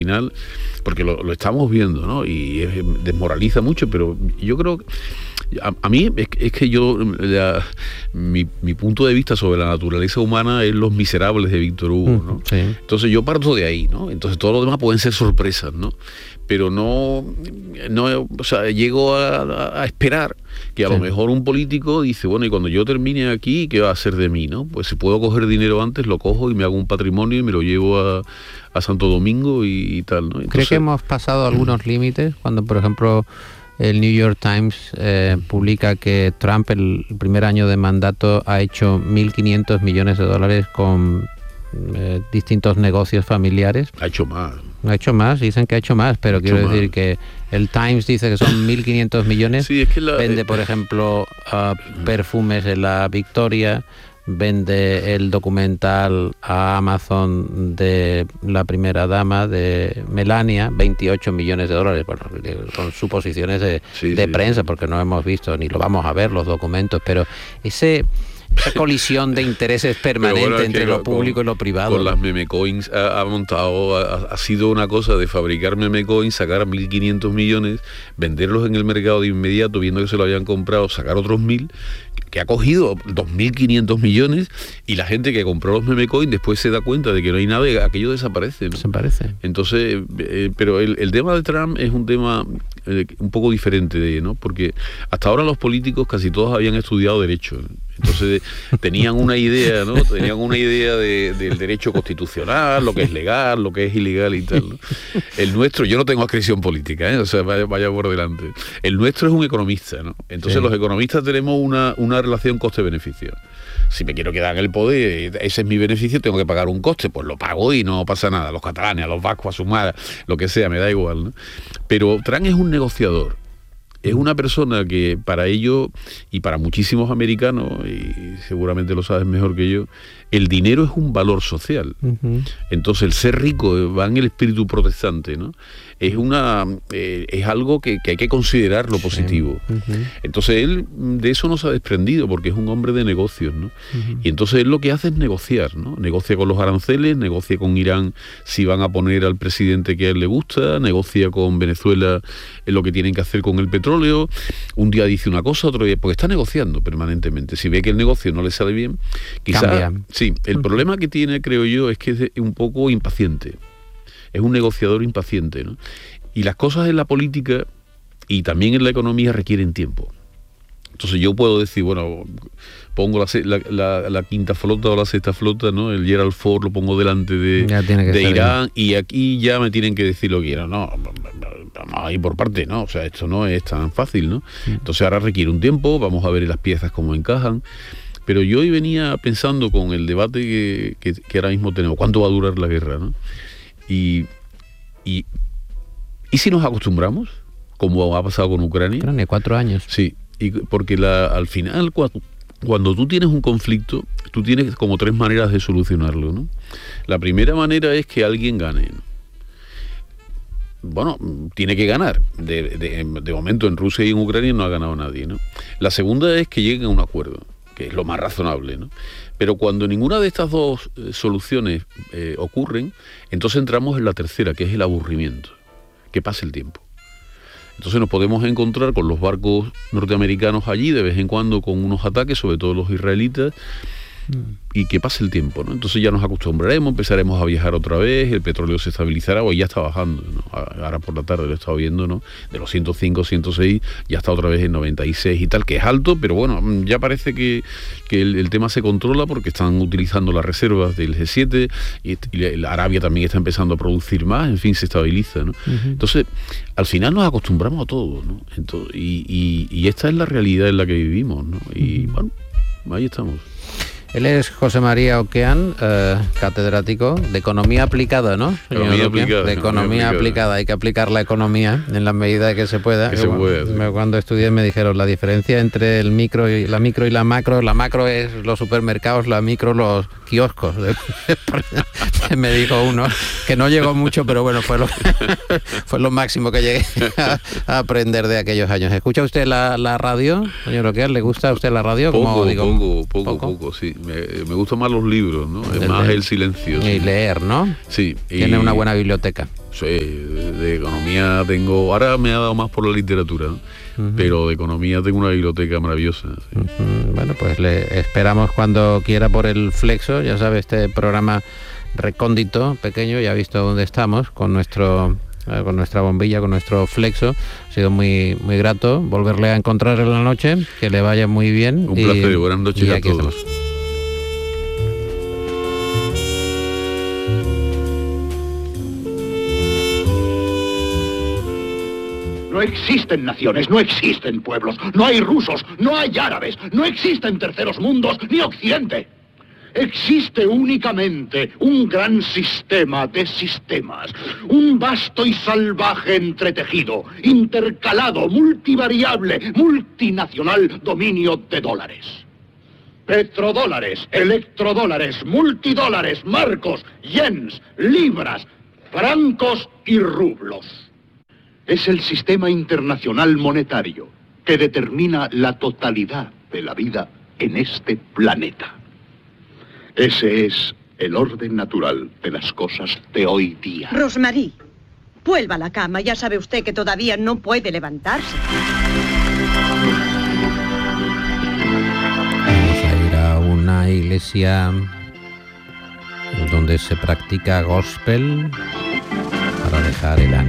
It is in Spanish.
final, porque lo estamos viendo, ¿no? Y desmoraliza mucho, pero yo creo que a mí es que mi punto de vista sobre la naturaleza humana es Los Miserables de Víctor Hugo, ¿no? Sí. Entonces yo parto de ahí, ¿no? Entonces todo lo demás pueden ser sorpresas, ¿no? Pero no, o sea, llego a esperar que a lo mejor un político dice, bueno, y cuando yo termine aquí, ¿qué va a hacer de mí, no? Pues si puedo coger dinero antes, lo cojo y me hago un patrimonio y me lo llevo a Santo Domingo y tal, ¿no? Entonces, ¿cree que hemos pasado algunos límites cuando, por ejemplo, el New York Times publica que Trump el primer año de mandato ha hecho 1.500 millones de dólares con distintos negocios familiares? ha hecho más. Ha hecho más, dicen que ha hecho más, pero quiero decir que el Times dice que son 1.500 millones. Sí, es que vende, por ejemplo, perfumes en la Victoria, vende el documental a Amazon de la primera dama, de Melania, 28 millones de dólares. Bueno, son suposiciones de prensa, porque no hemos visto ni lo vamos a ver los documentos, pero esa colisión de intereses permanente entre lo público y lo privado. Con las meme coins ha sido una cosa de fabricar meme coins, sacar 1.500 millones, venderlos en el mercado de inmediato, viendo que se lo habían comprado, sacar otros 1.000, que ha cogido 2.500 millones, y la gente que compró los meme coins después se da cuenta de que no hay nada y aquello desaparece, ¿no? Desaparece. Entonces, pero el tema de Trump es un tema un poco diferente, ¿no? Porque hasta ahora los políticos casi todos habían estudiado derecho, ¿no? Entonces tenían una idea, ¿no? Tenían una idea del derecho constitucional, lo que es legal, lo que es ilegal y tal, ¿no? El nuestro, yo no tengo adscripción política, ¿eh? O sea, vaya por delante. El nuestro es un economista, ¿no? Entonces los economistas tenemos una relación coste-beneficio. Si me quiero quedar en el poder, ese es mi beneficio, tengo que pagar un coste, pues lo pago y no pasa nada. A los catalanes, a los vascos, a su madre, lo que sea, me da igual, ¿no? Pero Trump es un negociador. Es una persona que para ello, y para muchísimos americanos, y seguramente lo sabes mejor que yo, el dinero es un valor social. Entonces el ser rico va en el espíritu protestante, ¿no? Es algo que hay que considerar lo positivo. Entonces él de eso no se ha desprendido, porque es un hombre de negocios, ¿no? Y entonces él lo que hace es negociar, ¿no? Negocia con los aranceles, negocia con Irán si van a poner al presidente que a él le gusta, negocia con Venezuela en lo que tienen que hacer con el petróleo. Un día dice una cosa, otro día, porque está negociando permanentemente. Si ve que el negocio no le sale bien, quizás... Sí, el problema que tiene, creo yo, es que es un poco impaciente. Es un negociador impaciente, ¿no? Y las cosas en la política y también en la economía requieren tiempo. Entonces yo puedo decir, bueno, pongo la quinta flota o la sexta flota, ¿no? El Gerald Ford lo pongo delante de Irán, y aquí ya me tienen que decir lo que quieran. No, vamos a ir por parte, ¿no? O sea, esto no es tan fácil, ¿no? Entonces ahora requiere un tiempo, vamos a ver las piezas cómo encajan. Pero yo hoy venía pensando con el debate que ahora mismo tenemos, ¿cuánto va a durar la guerra, ¿no? Y si nos acostumbramos, como ha pasado con Ucrania. Ucrania, 4 años. Sí, porque al final, cuando tú tienes un conflicto, tú tienes como 3 maneras de solucionarlo, ¿no? La primera manera es que alguien gane, ¿no? Bueno, tiene que ganar. De momento en Rusia y en Ucrania no ha ganado nadie, ¿no? La segunda es que lleguen a un acuerdo, que es lo más razonable, ¿no? Pero cuando ninguna de estas dos soluciones ocurren, entonces entramos en la tercera, que es el aburrimiento, que pase el tiempo. Entonces nos podemos encontrar con los barcos norteamericanos allí, de vez en cuando con unos ataques, sobre todo los israelitas, y que pase el tiempo, ¿no? Entonces ya nos acostumbraremos, empezaremos a viajar otra vez, el petróleo se estabilizará, o ya está bajando, ¿no? Ahora por la tarde lo he estado viendo, ¿no? De los 105, 106, ya está otra vez en 96 y tal, que es alto, pero bueno, ya parece que el tema se controla porque están utilizando las reservas del G7 y Arabia también está empezando a producir más, en fin, se estabiliza, ¿no? Entonces, al final nos acostumbramos a todo, ¿no? Entonces, y esta es la realidad en la que vivimos, ¿no? Y bueno, ahí estamos. Él es José María Oquean, catedrático de Economía Aplicada, ¿no? De Economía aplicada. Hay que aplicar la economía en la medida que se pueda. Cuando estudié me dijeron la diferencia entre la micro y la macro. La macro es los supermercados, la micro los kioscos. Me dijo uno, que no llegó mucho, pero bueno, fue lo máximo que llegué a aprender de aquellos años. ¿Escucha usted la radio, señor Oquean? ¿Le gusta a usted la radio? Poco, sí. Me gustan más los libros, ¿no? Es más el silencio. Y leer, ¿no? Sí. Tiene una buena biblioteca. Sí, de economía tengo... Ahora me ha dado más por la literatura, ¿no? Pero de economía tengo una biblioteca maravillosa. Sí. Bueno, pues le esperamos cuando quiera por el Flexo. Ya sabe, este programa recóndito, pequeño, ya ha visto dónde estamos con nuestra bombilla, con nuestro Flexo. Ha sido muy, muy grato volverle a encontrar en la noche, que le vaya muy bien. Un placer, buenas noches a todos. Estamos. No existen naciones, no existen pueblos, no hay rusos, no hay árabes, no existen terceros mundos, ni Occidente. Existe únicamente un gran sistema de sistemas, un vasto y salvaje entretejido, intercalado, multivariable, multinacional dominio de dólares. Petrodólares, electrodólares, multidólares, marcos, yens, libras, francos y rublos. Es el sistema internacional monetario que determina la totalidad de la vida en este planeta. Ese es el orden natural de las cosas de hoy día. Rosmarie, vuelva a la cama. Ya sabe usted que todavía no puede levantarse. Vamos a ir a una iglesia donde se practica gospel para dejar el anhelo.